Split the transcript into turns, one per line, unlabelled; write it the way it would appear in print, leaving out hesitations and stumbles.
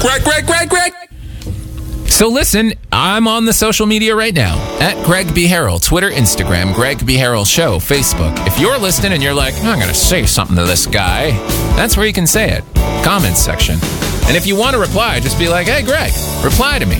Greg. So listen, I'm on the social media right now, at Greg B. Harrell, Twitter, Instagram, Greg B. Harrell Show, Facebook. If you're listening and you're like, I'm going to say something to this guy, that's where you can say it. Comments section. And if you want to reply, just be like, hey, Greg, reply to me.